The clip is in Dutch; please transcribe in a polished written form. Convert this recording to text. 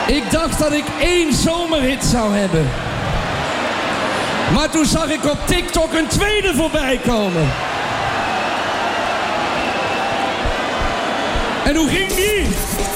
Ik dacht dat ik 1 zomerhit zou hebben. Maar toen zag ik op TikTok een tweede voorbij komen. En hoe ging die?